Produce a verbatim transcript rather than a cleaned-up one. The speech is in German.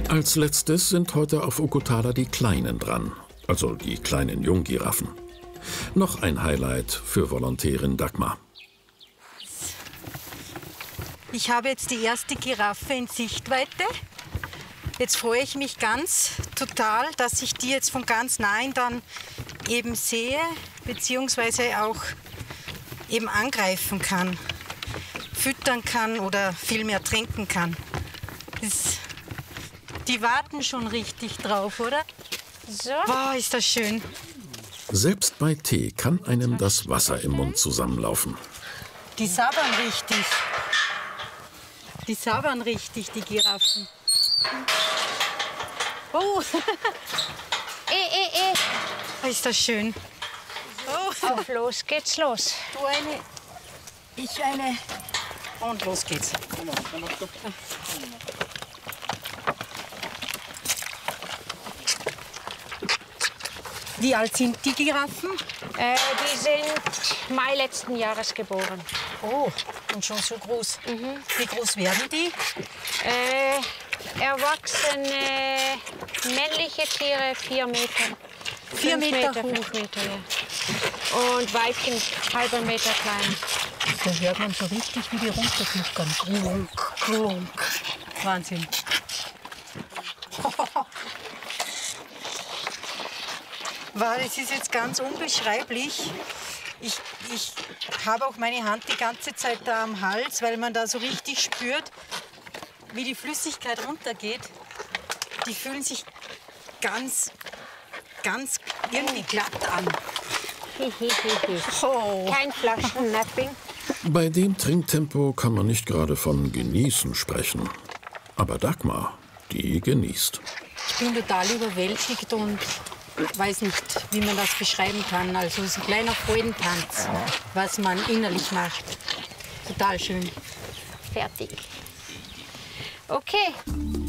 Als letztes sind heute auf Okutala die Kleinen dran, also die kleinen Junggiraffen. Noch ein Highlight für Volontärin Dagmar. Ich habe jetzt die erste Giraffe in Sichtweite. Jetzt freue ich mich ganz total, dass ich die jetzt von ganz nahen dann eben sehe, beziehungsweise auch eben angreifen kann, füttern kann oder viel mehr trinken kann. Das, die warten schon richtig drauf, oder? So. Wow, ist das schön. Selbst bei Tee kann einem das Wasser im Mund zusammenlaufen. Die sabbern richtig. Die sabbern richtig, die Giraffen. Oh! Eh, eh, eh. Ist das schön. Oh. Auf los geht's los. Du eine, ich eine und los geht's. Wie alt sind die Giraffen? Äh, die sind Mai letzten Jahres geboren. Oh, und schon so groß. Mhm. Wie groß werden die? Äh, erwachsene männliche Tiere vier Meter. Vier Meter, Meter, fünf Meter, ja. Und Weibchen halber Meter klein. Da hört man so richtig, wie die runterkluckern. Klunk, klunk. Wahnsinn. Wow, das ist jetzt ganz unbeschreiblich. Ich, ich habe auch meine Hand die ganze Zeit da am Hals, weil man da so richtig spürt, wie die Flüssigkeit runtergeht. Die fühlen sich ganz, ganz irgendwie glatt an. Oh. Kein Flaschennapping. Bei dem Trinktempo kann man nicht gerade von genießen sprechen. Aber Dagmar, die genießt. Ich bin total überwältigt und weiß nicht, wie man das beschreiben kann. Also es ist ein kleiner Freudentanz, was man innerlich macht. Total schön. Fertig. Okay.